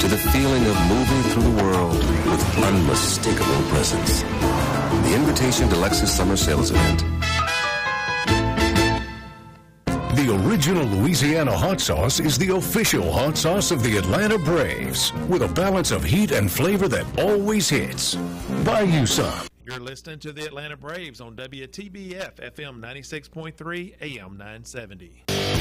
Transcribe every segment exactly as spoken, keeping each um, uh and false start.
to the feeling of moving through the world with unmistakable presence. The Invitation to Lexus Summer Sales Event. The original Louisiana hot sauce is the official hot sauce of the Atlanta Braves, with a balance of heat and flavor that always hits. Buy you some. You're listening to the Atlanta Braves on W T B F F M ninety-six point three, A M nine seventy.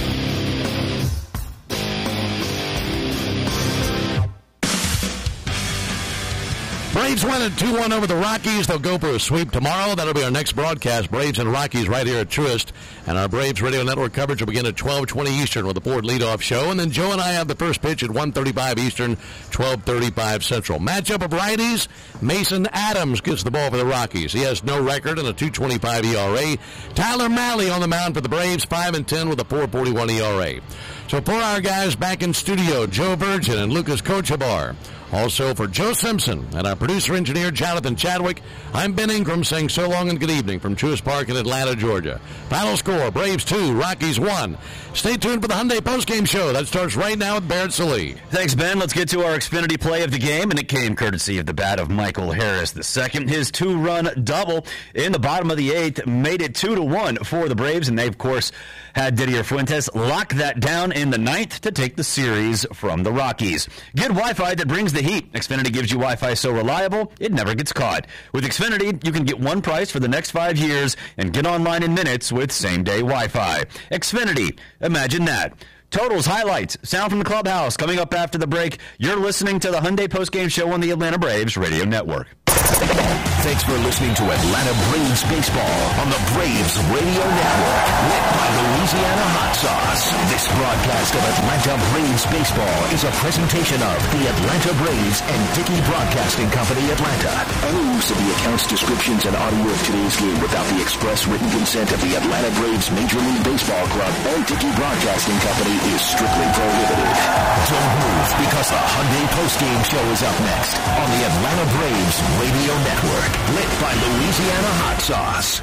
Braves win at two one over the Rockies. They'll go for a sweep tomorrow. That'll be our next broadcast, Braves and Rockies, right here at Truist. And our Braves Radio Network coverage will begin at twelve twenty Eastern with the Ford leadoff show. And then Joe and I have the first pitch at one thirty-five Eastern, twelve thirty-five Central. Matchup of righties, Mason Adams gets the ball for the Rockies. He has no record and a two twenty-five E R A. Tyler Malley on the mound for the Braves, five and ten with a four forty-one E R A. So for our guys back in studio, Joe Virgin and Lucas Kochabar. Also for Joe Simpson and our producer-engineer, Jonathan Chadwick, I'm Ben Ingram saying so long and good evening from Truist Park in Atlanta, Georgia. Final score, Braves two, Rockies one. Stay tuned for the Hyundai postgame show. That starts right now with Barrett Sallee. Thanks, Ben. Let's get to our Xfinity play of the game, and it came courtesy of the bat of Michael Harris the second. His two-run double in the bottom of the eighth made it two to one for the Braves, and they, of course, had Didier Fuentes lock that down in the ninth to take the series from the Rockies. Good Wi-Fi that brings the heat. Xfinity gives you Wi-Fi so reliable, it never gets caught. With Xfinity, you can get one price for the next five years and get online in minutes with same-day Wi-Fi. Xfinity, imagine that. Totals, highlights, sound from the clubhouse. Coming up after the break, you're listening to the Hyundai postgame show on the Atlanta Braves Radio Network. Thanks for listening to Atlanta Braves Baseball on the Braves Radio Network, lit by Louisiana Hot Sauce. This broadcast of Atlanta Braves Baseball is a presentation of the Atlanta Braves and Dickey Broadcasting Company, Atlanta. Any use of the accounts, descriptions, and audio of today's game without the express written consent of the Atlanta Braves Major League Baseball Club and Dickey Broadcasting Company is strictly prohibited. Don't move, because the Hyundai postgame show is up next on the Atlanta Braves Radio Network, lit by Louisiana Hot Sauce.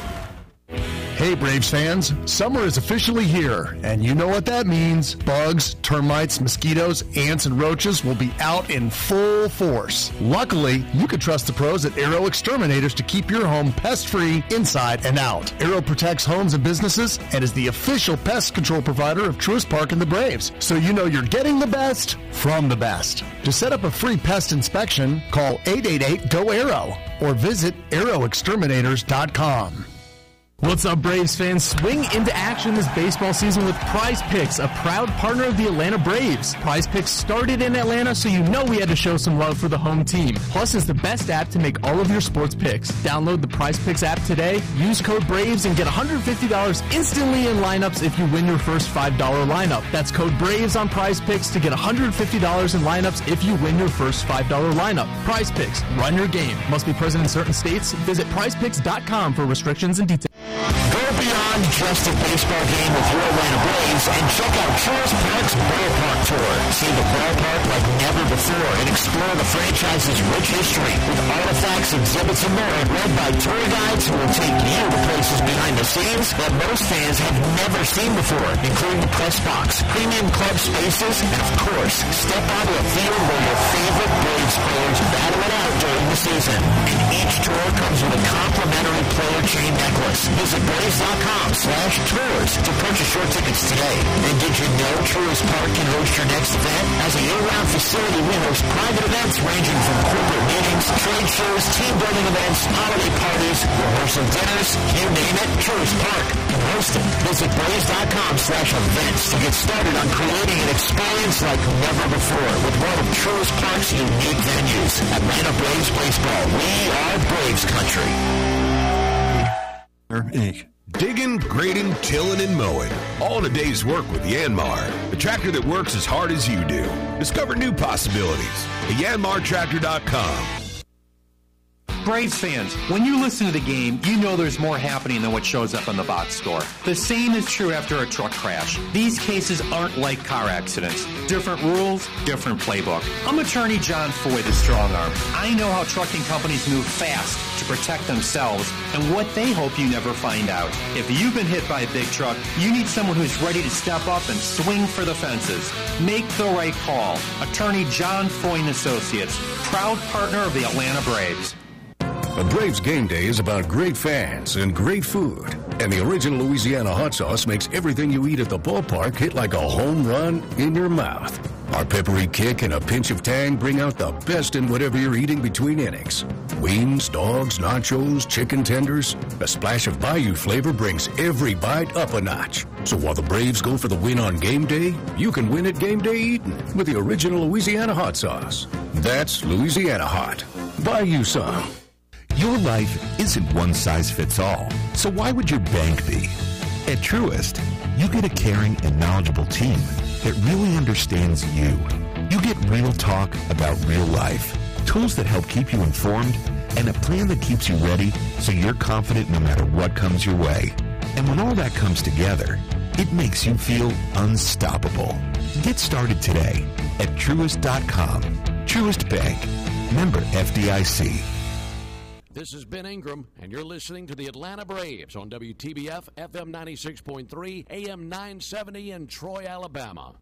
Hey Braves fans, summer is officially here, and you know what that means. Bugs, termites, mosquitoes, ants, and roaches will be out in full force. Luckily, you can trust the pros at Aero Exterminators to keep your home pest-free inside and out. Aero protects homes and businesses and is the official pest control provider of Truist Park and the Braves, so you know you're getting the best from the best. To set up a free pest inspection, call eight eight eight, G O, A E R O or visit aero exterminators dot com. What's up, Braves fans? Swing into action this baseball season with Prize Picks, a proud partner of the Atlanta Braves. Prize Picks started in Atlanta, so you know we had to show some love for the home team. Plus, it's the best app to make all of your sports picks. Download the Prize Picks app today, use code BRAVES, and get one hundred fifty dollars instantly in lineups if you win your first five dollar lineup. That's code BRAVES on Prize Picks to get one hundred fifty dollars in lineups if you win your first five dollar lineup. Prize Picks, run your game. Must be present in certain states. Visit prize picks dot com for restrictions and details. Go beyond just a baseball game with your Atlanta Braves and check out Truist Park's Ballpark Tour. See the ballpark like never before and explore the franchise's rich history with artifacts, exhibits, and more, led by tour guides who will take you to places behind the scenes that most fans have never seen before, including the press box, premium club spaces, and of course, step onto a field where your favorite Braves players battle it out during the season. And each tour comes with a complimentary player chain necklace. Visit Braves dot com slash tours to purchase your tickets today. And did you know Truist Park can host your next event? As a year-round facility, we host private events ranging from corporate meetings, trade shows, team building events, holiday parties, rehearsal dinners, you name it, Truist Park can host it. Visit Braves dot com slash events to get started on creating an experience like never before with one of Truist Park's unique venues. Atlanta Braves Baseball. We are Braves Country. Incorporated. Digging, grading, tilling, and mowing. All in a day's work with Yanmar, the tractor that works as hard as you do. Discover new possibilities at yanmar tractor dot com. Braves fans, when you listen to the game, you know there's more happening than what shows up on the box score. The same is true after a truck crash. These cases aren't like car accidents. Different rules, different playbook. I'm attorney John Foy, the strong arm. I know how trucking companies move fast to protect themselves and what they hope you never find out. If you've been hit by a big truck, you need someone who's ready to step up and swing for the fences. Make the right call. Attorney John Foy and Associates, proud partner of the Atlanta Braves. A Braves game day is about great fans and great food. And the original Louisiana hot sauce makes everything you eat at the ballpark hit like a home run in your mouth. Our peppery kick and a pinch of tang bring out the best in whatever you're eating between innings. Wings, dogs, nachos, chicken tenders. A splash of Bayou flavor brings every bite up a notch. So while the Braves go for the win on game day, you can win at game day eating with the original Louisiana hot sauce. That's Louisiana hot. Buy you some. Your life isn't one size fits all, so why would your bank be? At Truist, you get a caring and knowledgeable team that really understands you. You get real talk about real life, tools that help keep you informed, and a plan that keeps you ready so you're confident no matter what comes your way. And when all that comes together, it makes you feel unstoppable. Get started today at Truist dot com. Truist Bank. Member F D I C. This is Ben Ingram, and you're listening to the Atlanta Braves on W T B F, F M ninety-six point three, A M nine seventy in Troy, Alabama.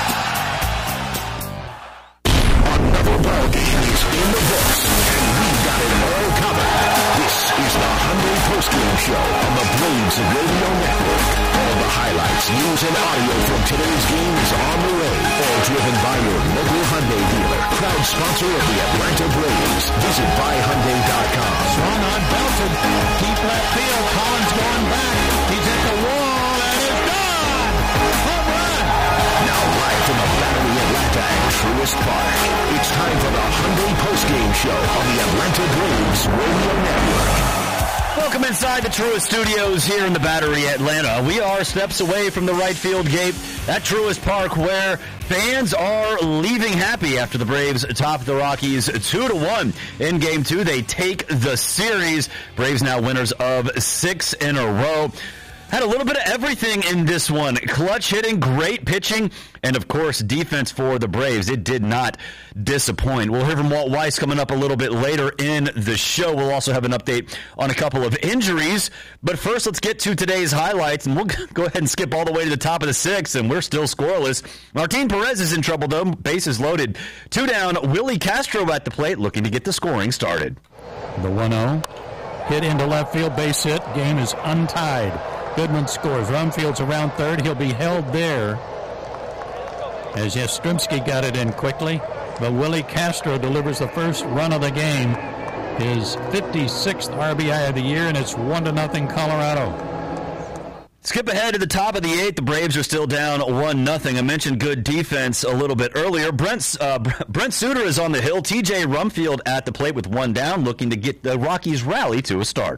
Another ball game is in the books, and we've got it all covered. This is the Hyundai Postgame Show on the Braves Radio Network. All the highlights, news, and audio from today's game is on the way. All driven by your local Hyundai dealer. Proud sponsor of the Atlanta Braves. Visit buy hyundai dot com. Swung on Belton. Deep left field. Collins going back. He's at the wall, and it's gone. Home run. Now live from the Battery Atlanta at Truist Park. It's time for the Hyundai Postgame Show on the Atlanta Braves Radio Network. Welcome inside the Truist Studios here in the Battery, Atlanta. We are steps away from the right field gate at Truist Park, where fans are leaving happy after the Braves top the Rockies two to one in Game two. They take the series. Braves now winners of six in a row. Had a little bit of everything in this one. Clutch hitting, great pitching, and, of course, defense for the Braves. It did not disappoint. We'll hear from Walt Weiss coming up a little bit later in the show. We'll also have an update on a couple of injuries. But first, let's get to today's highlights, and we'll go ahead and skip all the way to the top of the sixth, and we're still scoreless. Martin Perez is in trouble, though. Bases loaded. Two down. Willie Castro at the plate, looking to get the scoring started. The one oh. Hit into left field, base hit. Game is untied. Goodman scores. Rumfield's around third. He'll be held there as Yastrzemski got it in quickly. But Willie Castro delivers the first run of the game. His fifty-sixth R B I of the year, and it's one to nothing Colorado. Skip ahead to the top of the eighth. The Braves are still down one nothing. I mentioned good defense a little bit earlier. Brent, uh, Brent Suter is on the hill. T J Rumfield at the plate with one down, looking to get the Rockies' rally to a start.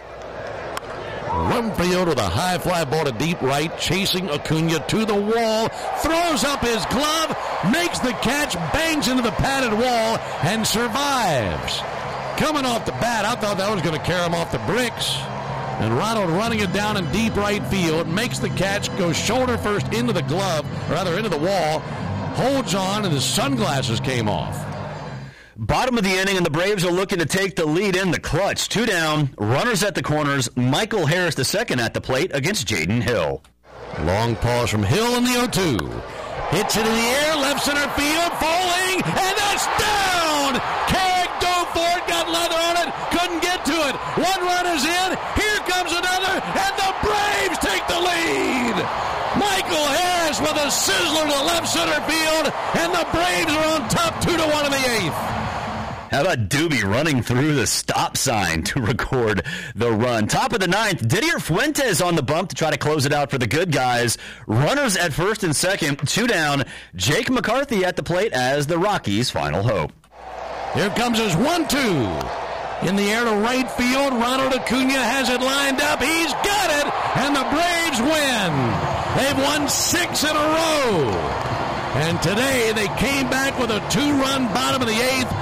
Rumfield with a high fly ball to deep right, chasing Acuna to the wall, throws up his glove, makes the catch, bangs into the padded wall, and survives. Coming off the bat, I thought that was going to carry him off the bricks. And Ronald running it down in deep right field, makes the catch, goes shoulder first into the glove, or rather into the wall, holds on, and his sunglasses came off. Bottom of the inning, and the Braves are looking to take the lead in the clutch. Two down, runners at the corners. Michael Harris the second at the plate against Jaden Hill. Long pause from Hill in the oh two. Hits it in the air, left center field, falling, and that's down! Carrick dove for it, got leather on it, couldn't get to it. One run is in, here comes another, and the Braves take the lead! Michael Harris with a sizzler to left center field, and the Braves are on top two to one in the eighth. How about Doobie running through the stop sign to record the run? Top of the ninth, Didier Fuentes on the bump to try to close it out for the good guys. Runners at first and second, two down. Jake McCarthy at the plate as the Rockies' final hope. Here comes his one two. In the air to right field, Ronald Acuna has it lined up. He's got it, and the Braves win. They've won six in a row. And today they came back with a two-run bottom of the eighth,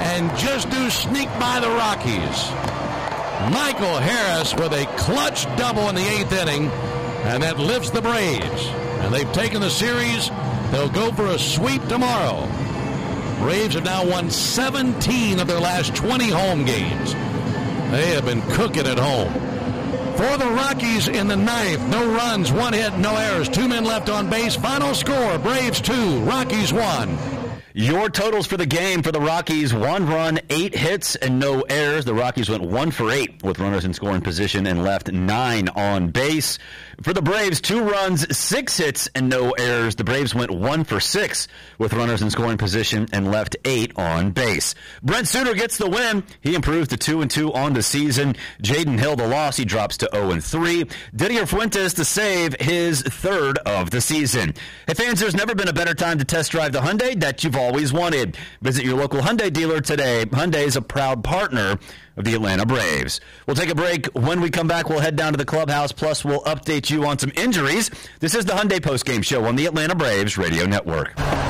and just do sneak by the Rockies. Michael Harris with a clutch double in the eighth inning, and that lifts the Braves. And they've taken the series. They'll go for a sweep tomorrow. Braves have now won seventeen of their last twenty home games. They have been cooking at home. For the Rockies in the ninth, no runs, one hit, no errors, two men left on base. Final score, Braves two, Rockies one. Your totals for the game for the Rockies: one run, eight hits, and no errors. The Rockies went one for eight with runners in scoring position and left nine on base. For the Braves, two runs, six hits, and no errors. The Braves went one for six with runners in scoring position and left eight on base. Brent Suter gets the win. He improves to two and two on the season. Jaden Hill, the loss, he drops to oh and three. Didier Fuentes to save, his third of the season. Hey fans, there's never been a better time to test drive the Hyundai that you've always wanted. Visit your local Hyundai dealer today. Hyundai is a proud partner of the Atlanta Braves. We'll take a break. When we come back, we'll head down to the clubhouse. Plus, we'll update you on some injuries. This is the Hyundai postgame show on the Atlanta Braves Radio Network.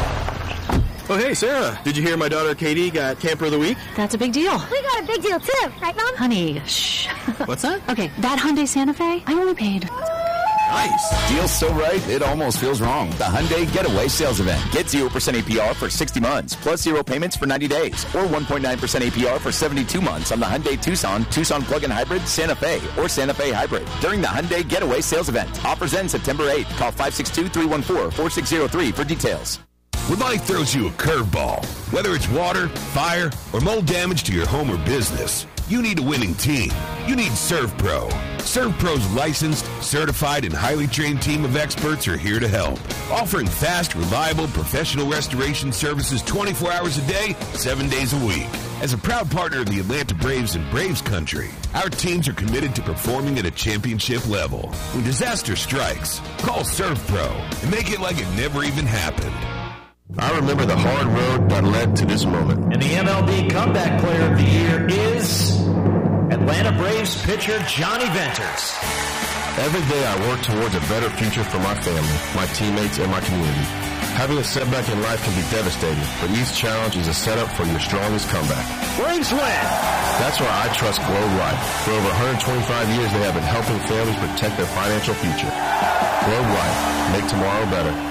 Oh, hey, Sarah. Did you hear my daughter Katie got Camper of the Week? That's a big deal. We got a big deal, too. Right, Mom? Honey, shh. What's that? Okay, that Hyundai Santa Fe, I only paid... Nice. Deal's so right, it almost feels wrong. The Hyundai Getaway Sales Event. Get zero percent A P R for sixty months, plus zero payments for ninety days, or one point nine percent A P R for seventy-two months on the Hyundai Tucson, Tucson Plug-in Hybrid, Santa Fe, or Santa Fe Hybrid during the Hyundai Getaway Sales Event. Offers end September eighth. Call five six two, three one four, four six zero three for details. When life throws you a curveball, whether it's water, fire, or mold damage to your home or business, you need a winning team. You need ServPro. ServPro's licensed, certified, and highly trained team of experts are here to help, offering fast, reliable, professional restoration services twenty-four hours a day, seven days a week. As a proud partner of the Atlanta Braves and Braves Country, our teams are committed to performing at a championship level. When disaster strikes, call ServPro and make it like it never even happened. I remember the hard road that led to this moment. And the M L B Comeback Player of the Year is Atlanta Braves pitcher Johnny Venters. Every day I work towards a better future for my family, my teammates, and my community. Having a setback in life can be devastating, but each challenge is a setup for your strongest comeback. Braves win! That's why I trust Globe Life. For over one hundred twenty-five years, they have been helping families protect their financial future. Globe Life. Make tomorrow better.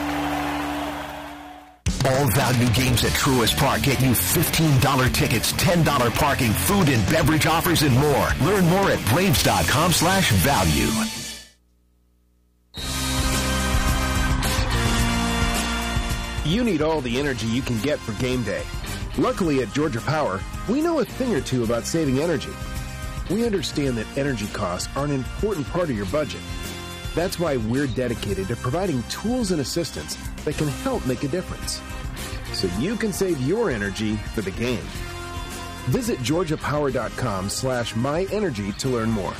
All value games at Truist Park get you fifteen dollars tickets, ten dollars parking, food and beverage offers, and more. Learn more at Braves.com slash value. You need all the energy you can get for game day. Luckily at Georgia Power, we know a thing or two about saving energy. We understand that energy costs are an important part of your budget. That's why we're dedicated to providing tools and assistance that can help make a difference, so you can save your energy for the game. Visit georgiapower.com slash myenergy to learn more.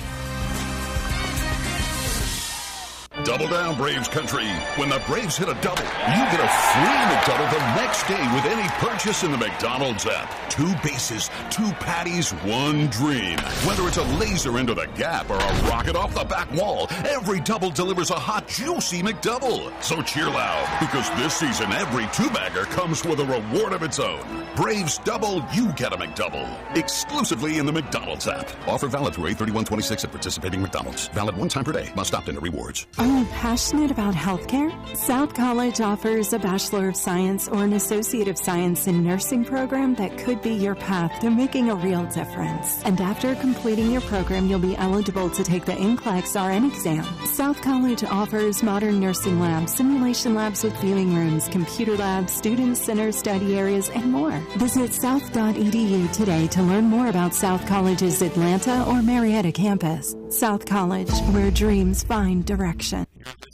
Double down, Braves country. When the Braves hit a double, you get a free McDouble the next day with any purchase in the McDonald's app. Two bases, two patties, one dream. Whether it's a laser into the gap or a rocket off the back wall, every double delivers a hot, juicy McDouble. So cheer loud, because this season every two-bagger comes with a reward of its own. Braves double, you get a McDouble. Exclusively in the McDonald's app. Offer valid through eight thirty-one twenty-six at participating McDonald's. Valid one time per day. Must opt into rewards. Are you passionate about healthcare? South College offers a Bachelor of Science or an Associate of Science in Nursing program that could be your path to making a real difference. And after completing your program, you'll be eligible to take the N C L E X R N exam. South College offers modern nursing labs, simulation labs with viewing rooms, computer labs, student centers, study areas, and more. Visit south dot e d u today to learn more about South College's Atlanta or Marietta campus. South College, where dreams find direction.